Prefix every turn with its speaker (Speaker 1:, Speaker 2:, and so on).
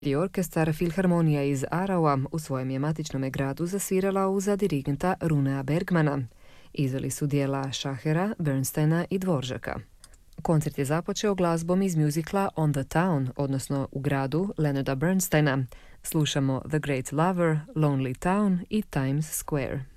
Speaker 1: Orkestar Filharmonija iz Araua u svojem je matičnom gradu zasvirala uza dirigenta Runea Bergmana. Izveli su dijela Schachera, Bernsteina i Dvoržaka. Koncert je započeo glazbom iz mjuzikla On the Town, odnosno U gradu Leonarda Bernsteina. Slušamo The Great Lover, Lonely Town i Times Square.